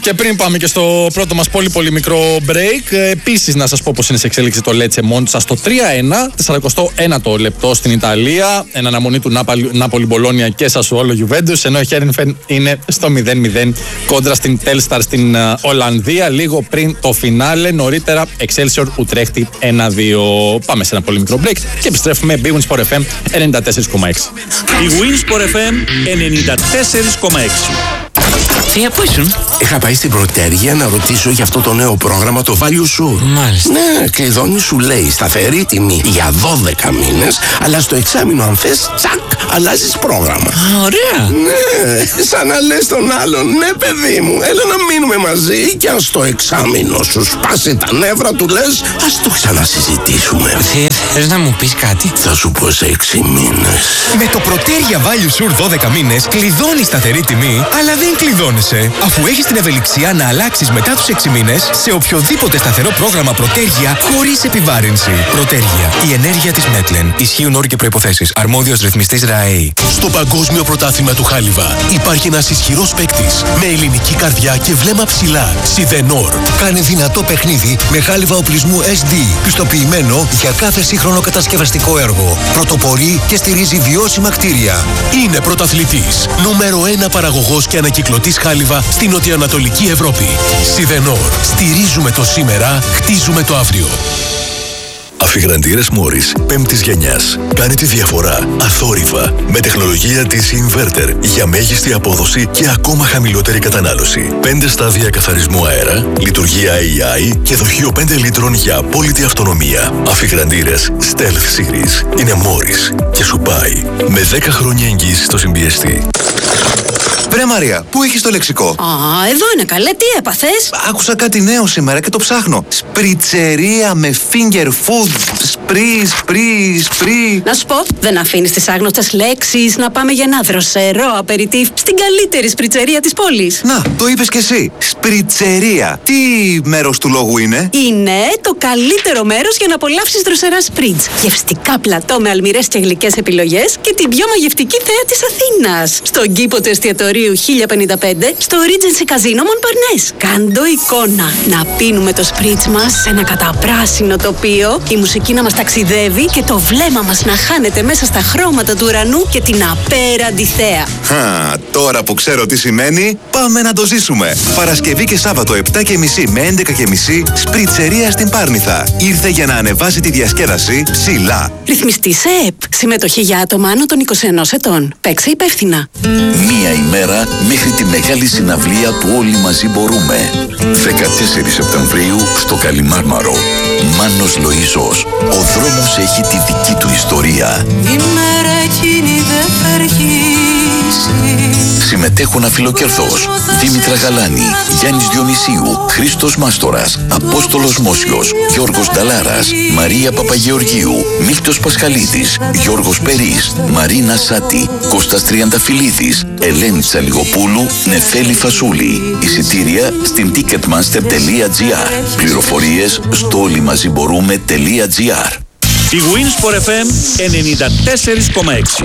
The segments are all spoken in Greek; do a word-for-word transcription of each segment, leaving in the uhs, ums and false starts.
Και πριν πάμε και στο πρώτο μας πολύ πολύ μικρό break, επίσης να σας πω πως είναι σε εξέλιξη το Λέτσε Μόντσα στο τρία ένα, σαράντα ένα το λεπτό στην Ιταλία, εν αναμονή του Νάπολη Μπολόνια και Σασουόλο Γιουβέντους, ενώ η Χέρενφεν είναι στο μηδέν μηδέν κόντρα στην Τέλσταρ στην Ολλανδία, λίγο πριν το φινάλε. Νωρίτερα Excelsior Ουτρέχτη ένα δύο. Πάμε σε ένα πολύ μικρό break και επιστρέφουμε. Big Win Sport εφ εμ ενενήντα τέσσερα κόμμα έξι. Big Win Sport εφ εμ ενενήντα τέσσερα κόμμα έξι. Θεία, πού ήσουν? Είχα πάει στην Πρωτέργεια να ρωτήσω για αυτό το νέο πρόγραμμα, το Value Sure. Μάλιστα. Ναι, κλειδώνει, σου λέει σταθερή τιμή για δώδεκα μήνες, αλλά στο εξάμηνο αν θες, τσακ, αλλάζεις πρόγραμμα. Α, ωραία. Ναι, σαν να λες τον άλλον, ναι παιδί μου, έλα να μείνουμε μαζί και αν στο εξάμηνο σου σπάσει τα νεύρα του λες, ας το ξανασυζητήσουμε. Θεία, θες να μου πεις κάτι? Θα σου πω σε έξι μήνες. Με το Πρωτέργεια Value Sure δώδεκα μήνες κλειδώνεις σταθερή τιμή, αλλά δεν κλειδώνεσαι, αφού έχεις την ευελιξία να αλλάξεις μετά τους έξι μήνες σε οποιοδήποτε σταθερό πρόγραμμα Πρωτέργεια χωρίς επιβάρυνση. Πρωτέργεια. Η ενέργεια της Μέτλεν. Ισχύουν όροι και προϋποθέσεις. Αρμόδιος ρυθμιστής ΡΑΕΗ. Στο παγκόσμιο πρωτάθλημα του Χάλιβα υπάρχει ένας ισχυρός παίκτης με ελληνική καρδιά και βλέμμα ψηλά. Σιδενόρ. Κάνει δυνατό παιχνίδι με χάλιβα οπλισμού ες ντι, πιστοποιημένο για κάθε σύγχρονο κατασκευαστικό έργο. Πρωτοπορεί και στηρίζει βιώσιμα κτίρια. Είναι πρωταθλητής. Νούμερο ένα παραγωγός και ανακυκλωτής χάλιβα στην νοτιοανατολική Ευρώπη. Σιδενόρ. Στηρίζουμε το σήμερα, χτίζουμε το αύριο. Αφιγραντήρες Μόρις πέμπτης γενιάς. Κάνε τη διαφορά αθόρυβα με τεχνολογία ντι σι Inverter για μέγιστη απόδοση και ακόμα χαμηλότερη κατανάλωση. πέντε στάδια καθαρισμού αέρα, λειτουργία έι άι και δοχείο πέντε λίτρων για απόλυτη αυτονομία. Αφιγραντήρες Stealth Series είναι Μόρις και σου πάει με δέκα χρόνια εγγύηση στο συμπιεστή. Βρε Μαρία, πού έχεις το λεξικό? Α, εδώ είναι καλέ, τι έπαθες? Άκουσα κάτι νέο σήμερα και το ψάχνω. Σπριτσερία με finger food. Σπρι, σπρι, σπρι. Να σου πω, δεν αφήνεις τις άγνωστες λέξεις, να πάμε για ένα δροσερό απεριτίφ στην καλύτερη σπριτσερία της πόλης. Να, το είπες κι εσύ. Σπριτσερία. Τι μέρος του λόγου είναι? Είναι το καλύτερο μέρος για να απολαύσεις δροσερά σπριτζ. Γευστικά πλατό με αλμυρές και γλυκές επιλογές και την πιο μαγευτική θέα της Αθήνας. Στον κήπο του εστιατορίου χίλια πενήντα πέντε, στο Regency Casino Montparnasse. Κάντο εικόνα. Να πίνουμε το σπριτζ μας σε ένα καταπράσινο τοπίο, η μουσική να μας ταξιδεύει και το βλέμμα μας να χάνεται μέσα στα χρώματα του ουρανού και την απέραντη θέα. Χα, τώρα που ξέρω τι σημαίνει, πάμε να το ζήσουμε. Παρασκευή και Σάββατο επτά και μισή με έντεκα και μισή, σπριτσερία στην Πάρνηθα. Ήρθε για να ανεβάσει τη διασκέδαση ψηλά. Ρυθμιστή σε ΕΠ. Συμμετοχή για άτομα άνω των είκοσι ενός ετών. Παίξε υπεύθυνα. Μία ημέρα μέχρι τη μεγάλη συναυλία του Όλοι Μαζί Μπορούμε. δεκατέσσερις Σεπτεμβρίου στο Καλιμάρμαρο. Μάνος Λοΐζος. Ο δρόμος έχει τη δική του ιστορία. Η μέρα εκείνη δεν θα αρχίσει. Συμμετέχουν Αφιλοκερδός, Δήμητρα Γαλάνη, Γιάννης Διονυσίου, Χρήστος Μάστορας, Απόστολος Μόσιος, Γιώργος Νταλάρας, Μαρία Παπαγεωργίου, Μίλτος Πασχαλίδης, Γιώργος Περής, Μαρίνα Σάτη, Κώστας Τριανταφυλλίδης, Ελένη Τσαλιγοπούλου, Νεφέλη Φασούλη. Εισιτήρια στην ticketmaster τελεία τζι άρ. Πληροφορίες στο όλοιμαζιμπορούμε τελεία τζι άρ. Big Win Sport εφ εμ ενενήντα τέσσερα κόμμα έξι.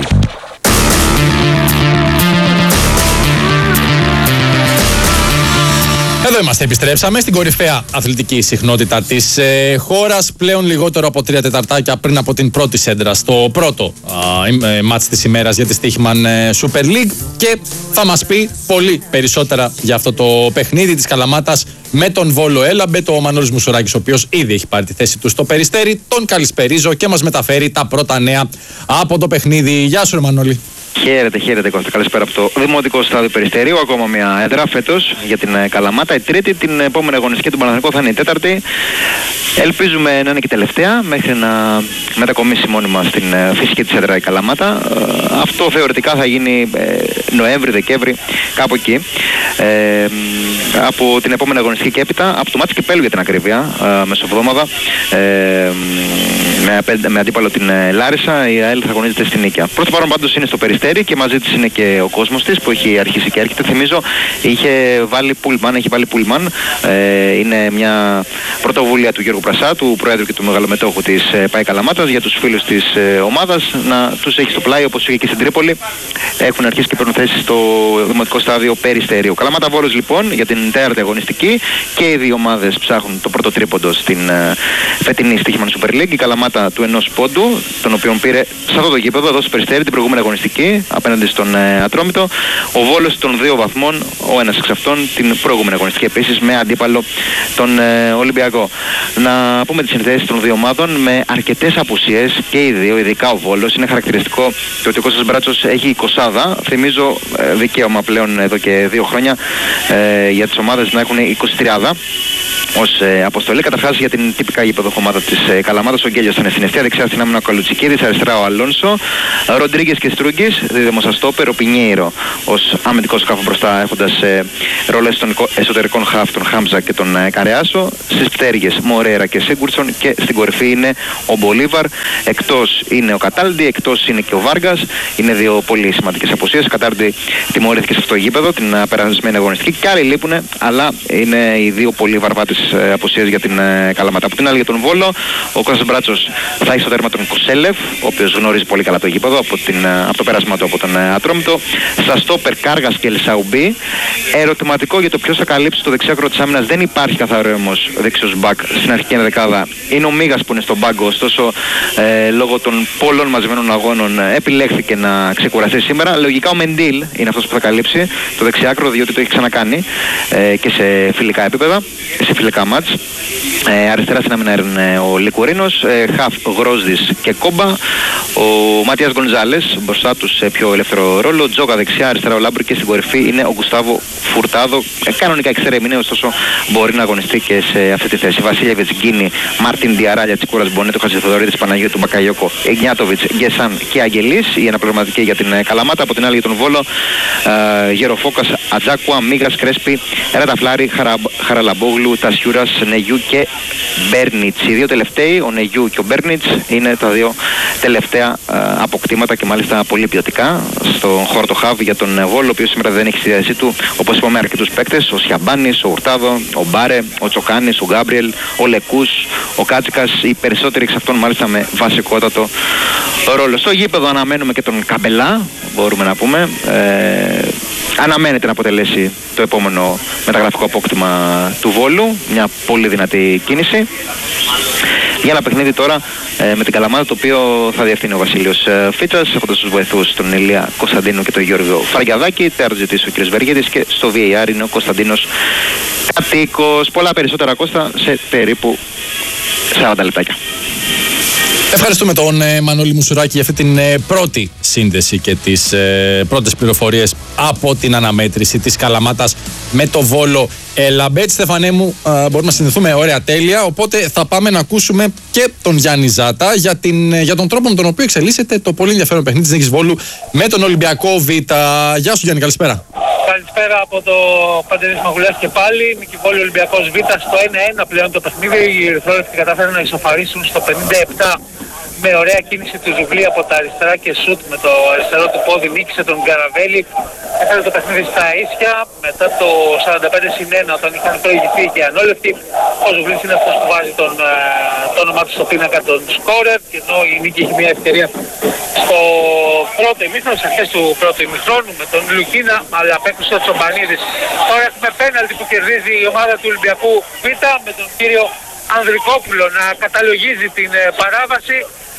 Εδώ είμαστε, επιστρέψαμε στην κορυφαία αθλητική συχνότητα της ε, χώρας. Πλέον λιγότερο από τρία τεταρτάκια πριν από την πρώτη σέντρα στο πρώτο ε, μάτς της ημέρας για τη Στίχημαν ε, Super League. Και θα μας πει πολύ περισσότερα για αυτό το παιχνίδι της Καλαμάτας με τον Βόλο Έλαμπετο, ο Μανώλης Μουσουράκης, ο οποίος ήδη έχει πάρει τη θέση του στο Περιστέρι. Τον καλησπερίζω και μας μεταφέρει τα πρώτα νέα από το παιχνίδι. Γεια σου, ρε Μανώλη. Χαίρετε, χαίρετε Κώστα. Καλησπέρα από το Δημοτικό Στάδιο Περιστερίου. Ακόμα μια έδρα φέτος για την Καλαμάτα. Η τρίτη, την επόμενη αγωνιστική του Παναθηναϊκού θα είναι η τέταρτη. Ελπίζουμε να είναι και τελευταία μέχρι να μετακομίσει μόνιμα στην φυσική της έδρα η Καλαμάτα. Αυτό θεωρητικά θα γίνει Νοέμβρη-Δεκέμβρη, κάπου εκεί. Ε, από την επόμενη αγωνιστική και έπειτα, από το μάτι Κυπέλλου για την ακρίβεια, μεσοβδόμαδα, ε, με, με αντίπαλο την Λάρισα, η ΑΕΛ θα αγωνίζεται στην Νίκαια. Πρώτο παρόν πάντως είναι στο Περιστέρι και μαζί της είναι και ο κόσμος της που έχει αρχίσει και έρχεται. Θυμίζω, είχε βάλει πούλμαν, έχει βάλει πούλμαν. Ε, είναι μια πρωτοβουλία του Γιώργου Πρασά, του Προέδρου και του Μεγαλομετόχου της ε, ΠΑΕ Καλαμάτας, για τους φίλους της ε, ομάδας να τους έχει στο πλάι, όπως είχε και στην Τρίπολη. Έχουν αρχίσει και παίρνουν θέση στο Δημοτικό Στάδιο Περιστέριου. Καλαμάτα Βόλος λοιπόν για την τέταρτη αγωνιστική και οι δύο ομάδες ψάχνουν το πρώτο τρίποντο στην ε, φετινή Στοίχημαν Super League. Η Καλαμάτα του ενός πόντου, τον οποίο πήρε σε αυτό το γήπεδο εδώ στο Περιστέρι την προηγούμενη αγωνιστική απέναντι στον ε, Ατρόμητο. Ο Βόλος των δύο βαθμών, ο ένας εξ αυτών την προηγούμενη αγωνιστική επίσης με αντίπαλο τον ε, Ολυμπιακό. Να πούμε τις συνθέσεις των δύο ομάδων με αρκετές απουσίες και οι δύο, ειδικά ο Βόλος. Είναι χαρακτηριστικό το ότι ο Κώστας Μπράτσος έχει εικοσάδα. Θυμίζω ε, δικαίωμα πλέον εδώ και δύο χρόνια ε, για τις ομάδες να έχουν εικοσιτριάδα ως ε, αποστολή. Καταρχάς για την τυπικά γήπεδο ομάδα της ε, Καλαμάτας, ο Γκέλιος ήταν στην ευθεία, δεξιά στην άμυνα ο Καλουτσικίδης, αριστερά ο Αλόνσο, Ροντρίγκες και Στρούγκης, δίδυμος αστόπερ, ο Πινιέιρο ως αμυντικός σκάφο μπροστά, έχοντας ε, ρόλες των εσωτερικών χαφ, τον Χάμζα και τον ε, Καρεάσο. Στις πτέρυγες Μορέρα και Σίγκουρτσον και στην κορυφή είναι ο Μπολίβαρ. Εκτός είναι ο Κατάλντι, εκτός είναι και ο Βάργας. Είναι δύο πολύ σημαντικές απουσίες. Ο Κατάλντι τιμωρήθηκε σε αυτό το γήπεδο την uh, περασμένη αγωνιστική και άλλοι λείπουν, αλλά είναι οι δύο πολύ βαρβάτες uh, απουσίες για την uh, Καλαμάτα. Από την άλλη για τον Βόλο, ο Κώστας Μπράτσος θα έχει στο τέρμα τον Κοσέλεφ, ο οποίος γνωρίζει πολύ καλά το γήπεδο από, την, uh, από το πέρασμα του από τον uh, Ατρόμητο. Στα στόπερ Κάργας και Ελσαουμπή. Ερωτηματικό για το ποιος θα καλύψει το δεξιάκρο της άμυνας. Δεν υπάρχει καθαρό όμως δεξιός μπακ στην αρχική ενδεκάδα. Είναι ο Μίγας που είναι στον πάγκο, ωστόσο ε, λόγω των πολλών μαζεμένων αγώνων ε, επιλέχθηκε να ξεκουραστεί σήμερα. Λογικά ο Μεντίλ είναι αυτός που θα καλύψει το δεξιάκρο, διότι το έχει ξανακάνει ε, και σε φιλικά επίπεδα, σε φιλικά μάτς. Ε, αριστερά στην άμυνα είναι ο Λικουρίνος, ε, Χαφ, Γρόσδης και Κόμπα. Ο Ματίας Γκονζάλες μπροστά τους σε πιο ελεύθερο ρόλο. Τζόκα δεξιά, αριστερά ο Λάμπρου και στην κορυφή είναι ο Γκουστάβο Φουρτάδο. Ε, κανονικά εξτρέμ είναι, ωστόσο μπορεί να αγωνιστεί και σε αυτή τη θέση. Βασίλεβιτς, Γκίνη, Μάρτιν Διαράλια, Τσικούρας Μπονέτο, Χατζηθοδωρίδης, Παναγιώτου του Μπακαγιώκο, Ιγνιάτοβιτς, Γκεσάν και Αγγελής. Η αναπληρωματική για την Καλαμάτα. Από την άλλη για τον Βόλο, ε, Γεροφόκας, Ατζάκουα, Μίγας, Κρέσπη, Ραταφλάρη, Χαρα, Χαραλαμπόγλου, Τασιούρας, Νεγιού και Μπέρνιτς. Οι δύο τελευταίοι, ο Νεγιού και ο Μπέρνιτς, είναι τα δύο τελευταία ε, αποκτήματα και μάλιστα πολύ ποιοτικά στον χώρο το Χαβ για τον Βόλο, ο οποίος σήμερα δεν έχει στη διάθεσή του, όπως είπαμε, αρκετούς παίκτες. Ο Σιαμπάνης, ο Ουρτάδο, ο Μπάρε, ο Τσοκάνης, ο Γκάμπριελ, ο Λεκούς, ο Κάτσικας, οι περισσότεροι εξ αυτών μάλιστα με βασικότατο ρόλο. Στο γήπεδο αναμένουμε και τον Καμπελά, μπορούμε να πούμε. Ε, αναμένεται να αποτελέσει το επόμενο μεταγραφικό απόκτημα του Βόλου. Μια πολύ δυνατή κίνηση. Για ένα παιχνίδι τώρα ε, με την Καλαμάτα, το οποίο θα διευθύνει ο Βασίλειος ε, Φίτσας, έχοντας τους βοηθούς τον Ηλία Κωνσταντίνο και τον Γιώργο Φραγκιαδάκη. Τερζητής ο κ. Βεργέτης και στο βι έι αρ είναι ο Κωνσταντίνος Κατοίκος. Πολλά περισσότερα, Κώστα, σε περίπου σαράντα λεπτάκια. Ευχαριστούμε τον ε, Μανώλη Μουσουράκη για αυτή την ε, πρώτη σύνδεση και τις ε, πρώτες πληροφορίες από την αναμέτρηση της Καλαμάτας με το Βόλο Ελαμπέτ. Στεφανέ μου, ε, μπορούμε να συνδεθούμε ωραία, τέλεια, οπότε θα πάμε να ακούσουμε και τον Γιάννη Ζάτα για, την, ε, για τον τρόπο με τον οποίο εξελίσσεται το πολύ ενδιαφέρον παιχνίδι της Νίκης Βόλου με τον Ολυμπιακό Β. Γεια σου Γιάννη, καλησπέρα. Καλησπέρα από το Παντελής Μαγουλάς και πάλι. Νίκη Βόλου Ολυμπιακός Β στο ένα ένα πλέον το παιχνίδι. Οι Ερυθρόλεπτοι καταφέρουν να ισοφαρίσουν στο πενήντα επτά με ωραία κίνηση του Ζουγλή από τα αριστερά και σουτ με το αριστερό του πόδι. Νίκησε τον Γκαραβέλη. Έφερε το παιχνίδι στα ίσια μετά το σαράντα πέντε συν ένα όταν είχαν προηγηθεί και ανόλευτοι. Ο Ζουγλής είναι αυτός που βάζει τον, το όνομά του στο πίνακα των σκόρερ, και ενώ η Νίκη έχει μια ευκαιρία στο πρώτο ημίχρονο, στις αρχές του πρώτου ημιχρόνου με τον Λουκίνα, αλλά απέκρουσε ο Τσομπανίδης. Τώρα έχουμε πέναλτι που κερδίζει η ομάδα του Ολυμπιακού Β με τον κύριο Ανδρικόπουλο να καταλογίζει την ε, παράβαση.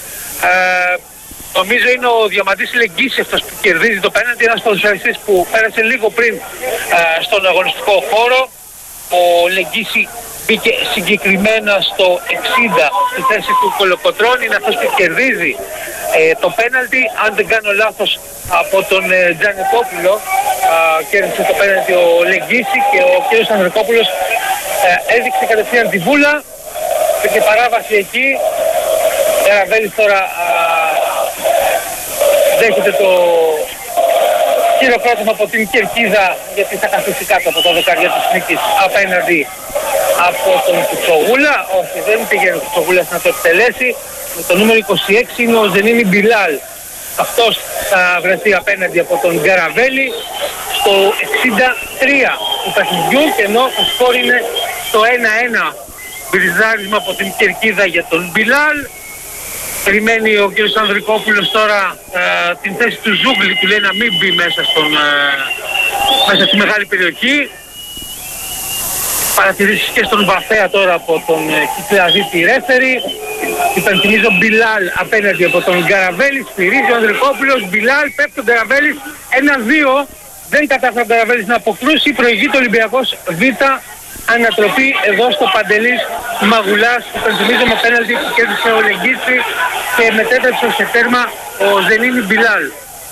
Ε, νομίζω είναι ο Διαμαντής Λεγγύση αυτός που κερδίζει το πέναντι, ένας ποδοσφαιριστής που πέρασε λίγο πριν ε, στον αγωνιστικό χώρο. Ο Λεγγύση μπήκε συγκεκριμένα στο εξήντα στη θέση του Κολοκοτρώνη, είναι αυτός που κερδίζει ε, το πέναλτι. Αν δεν κάνω λάθος, από τον ε, Τζανικόπουλο ε, κέρδισε το πέναλτι ο Λεγγύση και ο κ. Ανδρικόπουλος ε, έδειξε κατευθείαν τη βούλα και παράβαση εκεί. Γαραβέλης τώρα α, δέχεται το χειροκρότημα από την Κερκίδα, γιατί θα καθίσει κάτω από το δεκάρια της Νίκης απέναντι από τον Κουτσογούλα. Όχι, δεν πήγαινε ο Κουτσογούλας να το εκτελέσει. Με το νούμερο είκοσι έξι είναι ο Ζενίνη Μπιλάλ. Αυτός θα βρεθεί απέναντι από τον Γκαραβέλη στο εξήντα τρία του παιχνιδιού, και ενώ το σκορ είναι το ένα ένα. Μπριζάρισμα από την Κερκίδα για τον Μπιλάλ. Περιμένει ο κ. Ανδρικόπουλος τώρα ε, την θέση του Ζούγλη, που λέει να μην μπει μέσα, στον, ε, μέσα στη μεγάλη περιοχή. παρατηρήσεις και στον Βαφέα τώρα από τον Κυκλαδίτη Ρέφερη. Υπενθυμίζω Μπιλάλ απέναντι από τον Γκαραβέλη, σφυρίζει ο Ανδρικόπουλος, Μπιλάλ, πέφτει ο Γκαραβέλης, ένα δύο, δεν κατάφερε ο Γκαραβέλης να αποκρούσει, προηγείται ο Ολυμπιακός Β, ανατροπή εδώ στο Παντελής Μαγουλάς, υπενθυμίζω με πέναλτι που κέρδισε ο Λεγκίτσι και μετέτρεψε σε τέρμα ο Ζενίνη Μπιλάλ.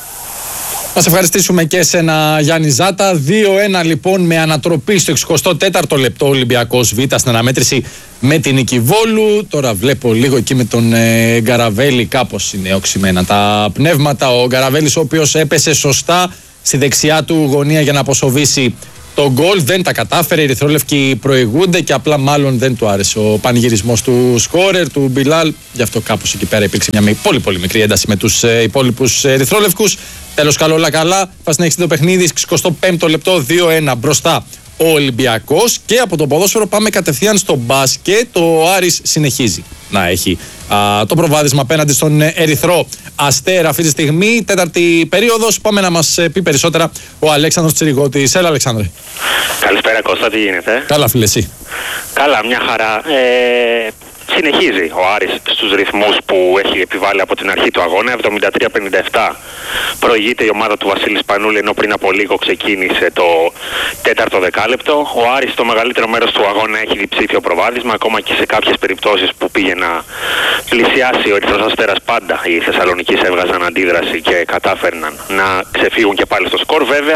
Να σε ευχαριστήσουμε και εσένα, Γιάννη Ζάτα. δύο ένα λοιπόν με ανατροπή στο εξηκοστό τέταρτο λεπτό Ολυμπιακός Β στην αναμέτρηση με την νίκη Βόλου. Τώρα βλέπω λίγο εκεί με τον ε, Γκαραβέλη, κάπως είναι οξυμένα τα πνεύματα. Ο Γκαραβέλης, ο οποίος έπεσε σωστά στη δεξιά του γωνία για να αποσοβήσει το γκολ, δεν τα κατάφερε. Οι ερυθρόλευκοι προηγούνται και απλά μάλλον δεν του άρεσε ο πανηγυρισμός του σκόρερ, του Μπιλάλ. Γι' αυτό κάπως εκεί πέρα υπήρξε μια πολύ πολύ μικρή ένταση με τους ε, υπόλοιπους ερυθρόλευκους. Τέλος, καλό όλα καλά. Θα συνεχίσει το παιχνίδι. εξηκοστό πέμπτο λεπτό, δύο ένα μπροστά ο Ολυμπιακός. Και από το ποδόσφαιρο πάμε κατευθείαν στο μπάσκετ. Ο Άρης συνεχίζει να έχει α, το προβάδισμα απέναντι στον Ερυθρό Αστέρα αυτή τη στιγμή. Τέταρτη περίοδος. Πάμε να μας πει περισσότερα ο Αλέξανδρος Τσιριγώτης. Έλα, Αλέξανδρε. Καλησπέρα, Κώστα, τι γίνεται? Καλά, φίλε, εσύ? Καλά, μια χαρά. Ε, συνεχίζει ο Άρης στους ρυθμούς που έχει επιβάλει από την αρχή του αγώνα. εβδομήντα τρία πενήντα επτά προηγείται η ομάδα του Βασίλη Σπανούλη, ενώ πριν από λίγο ξεκίνησε το τέταρτο δεκάλεπτο. Ο Άρης στο μεγαλύτερο μέρος του αγώνα έχει διψήφιο προβάδισμα, ακόμα και σε κάποιες περιπτώσεις που πήγε να πλησιάσει ο Ερυθρός Αστέρας, πάντα οι Θεσσαλονικείς έβγαζαν αντίδραση και κατάφερναν να ξεφύγουν και πάλι στο σκορ. Βέβαια,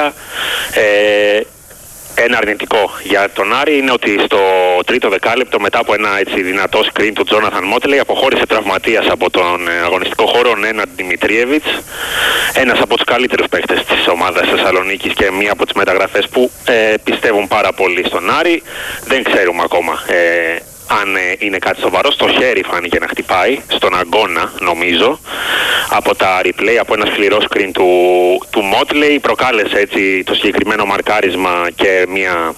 ε, ένα αρνητικό για τον Άρη είναι ότι στο τρίτο δεκάλεπτο, μετά από ένα έτσι δυνατό screen του Τζόναθαν Μότλεϊ, αποχώρησε τραυματίας από τον αγωνιστικό χώρο ο Νέναντ Δημητρίεβιτς, ένας από τους καλύτερους παίκτες της ομάδας Θεσσαλονίκης και μία από τις μεταγραφές που ε, πιστεύουν πάρα πολύ στον Άρη. Δεν ξέρουμε ακόμα ε, αν ε, είναι κάτι σοβαρό. Στο χέρι φάνηκε να χτυπάει, στον αγκώνα νομίζω, από τα replay, από ένα σκληρό screen του, του Motley. Προκάλεσε έτσι το συγκεκριμένο μαρκάρισμα και μια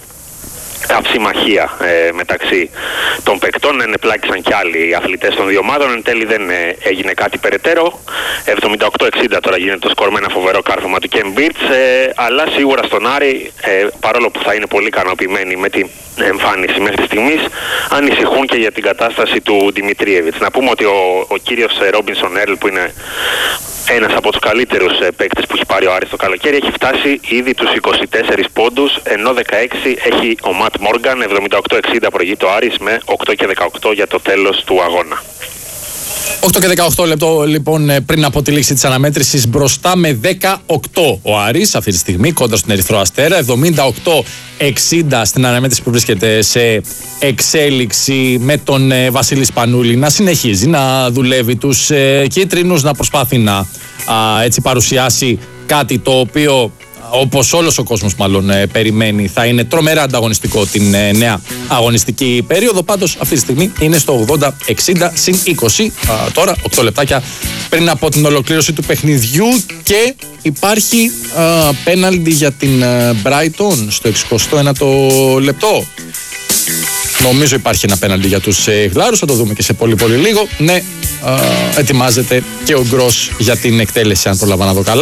αψημαχία ε, μεταξύ των παικτών. Ενεπλάκησαν κι άλλοι αθλητές των δύο ομάδων. Εν τέλει δεν ε, έγινε κάτι περαιτέρω. εβδομήντα οκτώ εξήντα τώρα γίνεται το σκορ με ένα φοβερό κάρφωμα του Κεν Μπίρτς, ε, αλλά σίγουρα στον Άρη, ε, παρόλο που θα είναι πολύ ικανοποιημένοι με την εμφάνιση μέχρι στιγμής, ανησυχούν και για την κατάσταση του Δημητρίεβιτς. Να πούμε ότι ο, ο κύριος Ρόμπινσον Έρλ, που είναι ένας από τους καλύτερους ε, παίκτες που έχει πάρει ο Άρης το καλοκαίρι, έχει φτάσει ήδη τους είκοσι τέσσερις πόντους, ενώ δεκαέξι έχει ο Ματ Μόργαν. εβδομήντα οκτώ εξήντα προηγείται ο Άρης με οκτώ και δεκαοκτώ για το τέλος του αγώνα. οκτώ και δεκαοκτώ λεπτό λοιπόν πριν από τη λήξη της αναμέτρησης, μπροστά με δεκαοκτώ ο Άρης αυτή τη στιγμή κόντρα στον Ερυθρό Αστέρα. εβδομήντα οκτώ εξήντα στην αναμέτρηση που βρίσκεται σε εξέλιξη, με τον ε, Βασίλη Σπανούλη να συνεχίζει να δουλεύει τους ε, κίτρινους, να προσπάθει να α, έτσι παρουσιάσει κάτι το οποίο, όπως όλος ο κόσμος μάλλον ε, περιμένει, θα είναι τρομερά ανταγωνιστικό την ε, νέα αγωνιστική περίοδο. Πάντως αυτή τη στιγμή είναι στο ογδόντα εξήντα συν είκοσι, α, τώρα οκτώ λεπτάκια πριν από την ολοκλήρωση του παιχνιδιού, και υπάρχει α, πέναλτι για την α, Brighton στο εξηκοστό ένατο λεπτό. Νομίζω υπάρχει ένα πέναλτι για τους ε, Γλάρους, θα το δούμε και σε πολύ πολύ λίγο. Ναι, α, ετοιμάζεται και ο Γκρος για την εκτέλεση, αν προλαβαίνω να δω καλά.